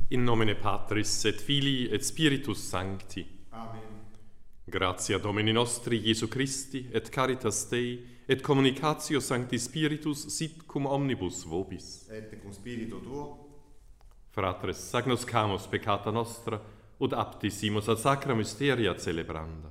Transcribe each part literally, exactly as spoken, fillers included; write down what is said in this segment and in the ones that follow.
In nomine Patris et Filii et Spiritus Sancti. Amen. Gratia Domini nostri Iesu Christi et caritas Dei et communicatio Sancti Spiritus sit cum omnibus vobis. Et cum spiritu tuo. Fratres, agnoscamus peccata nostra ut aptisimus ad sacra mysteria celebranda.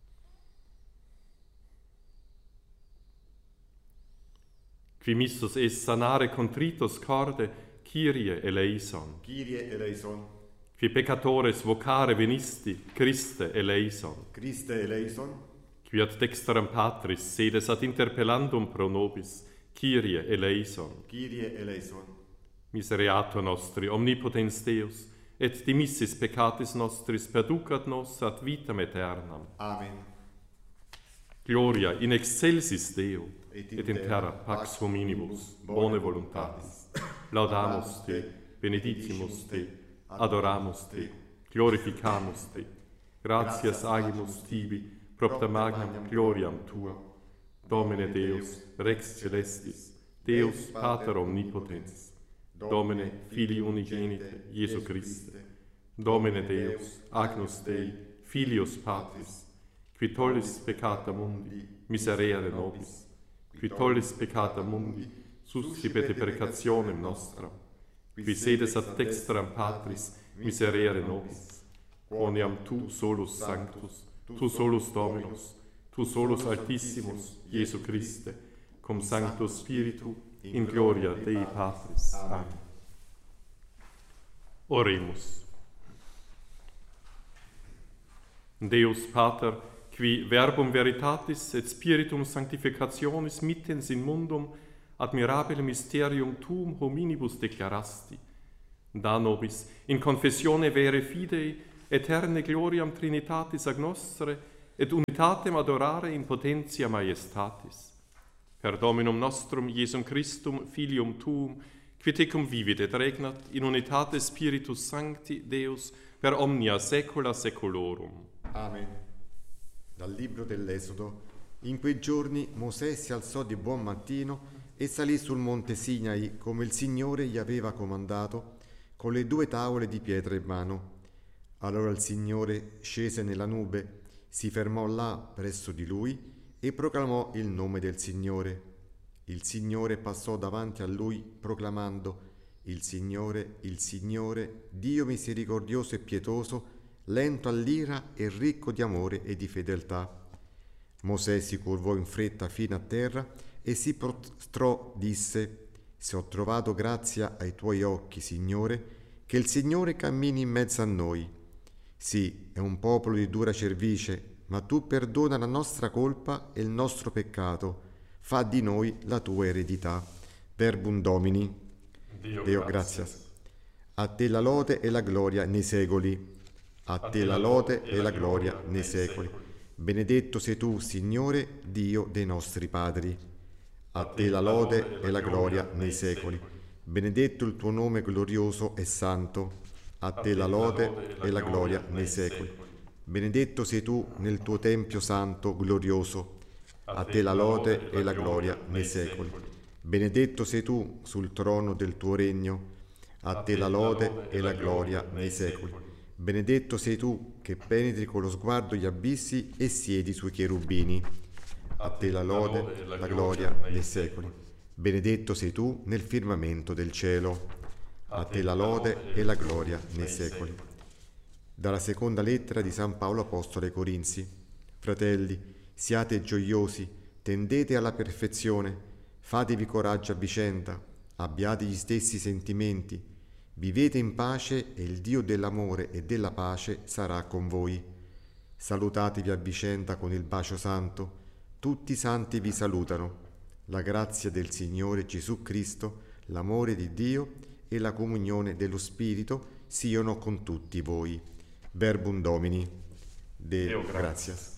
Qui missus es sanare contritos corde, Kyrie eleison. Kyrie eleison. Qui peccatores vocare venisti, Christe eleison. Christe eleison. Qui ad dexteram Patris sedes ad interpellandum pro nobis, Kyrie eleison. Kyrie eleison. Misereatur nostri, omnipotens Deus, et dimissis peccatis nostris perducat nos ad vitam aeternam. Amen. Gloria in excelsis Deo, Et et in terra pax hominibus, bone voluntatis. Laudamus te, benedicimus te, adoramus te, glorificamus te. Gratias agimus tibi, propter magnam gloriam tua. Domine Deus, Rex celestis, Deus Pater omnipotens, Domine Filii unigenite, Iesu Christe, Domine Deus, Agnus Dei, Filius Patris, qui tollis peccata mundi, miserere nobis, qui tollis peccata mundi, suscipete precationem nostram, qui sedes ad dexteram Patris, miserere nobis, quoniam tu solus sanctus, tu solus Dominus, tu solus Altissimus, Iesu Christe, cum Sanctus Spiritu, in gloria Dei Patris. Amen. Oremus. Deus Pater, qui verbum veritatis et spiritum sanctificationis mittens in mundum admirabile mysterium tuum hominibus declarasti, da nobis in confessione vere fidei eterne gloriam Trinitatis ad nostre et unitatem adorare in potentia majestatis. Per Dominum nostrum Iesum Christum, Filium tuum, qui tecum vivit et regnat in unitate Spiritus Sancti Deus per omnia saecula saeculorum. Amen. Dal libro dell'Esodo. In quei giorni Mosè si alzò di buon mattino e salì sul monte Sinai come il Signore gli aveva comandato, con le due tavole di pietra in mano. Allora il Signore scese nella nube, si fermò là presso di lui e proclamò il nome del Signore. Il Signore passò davanti a lui proclamando: Il Signore, il Signore, Dio misericordioso e pietoso, lento all'ira e ricco di amore e di fedeltà. Mosè si curvò in fretta fino a terra e si prostrò, disse: Se ho trovato grazia ai tuoi occhi, Signore, che il Signore cammini in mezzo a noi. Sì, è un popolo di dura cervice, ma tu perdona la nostra colpa e il nostro peccato. Fa di noi la tua eredità. Verbum Domini. Dio, Deo gratias. A te la lode e la gloria nei secoli. A te la lode e la gloria nei secoli. Benedetto sei tu, Signore, Dio dei nostri padri. A te la lode e la gloria nei secoli. Benedetto il tuo nome glorioso e santo. A te la lode e la gloria nei secoli. Benedetto sei tu nel tuo tempio santo glorioso. A te la lode e la gloria nei secoli. Benedetto sei tu sul trono del tuo regno. A te la lode e la gloria nei secoli. Benedetto sei tu che penetri con lo sguardo gli abissi e siedi sui cherubini. A te la lode e la gloria nei secoli. Benedetto sei tu nel firmamento del cielo. A te la lode e la gloria nei secoli. Dalla seconda lettera di San Paolo Apostolo ai Corinzi. Fratelli, siate gioiosi, tendete alla perfezione, fatevi coraggio a vicenda, abbiate gli stessi sentimenti, vivete in pace e il Dio dell'amore e della pace sarà con voi. Salutatevi a vicenda con il bacio santo, tutti i santi vi salutano. La grazia del Signore Gesù Cristo, l'amore di Dio e la comunione dello Spirito siano con tutti voi. Verbum Domini. Deo gratias.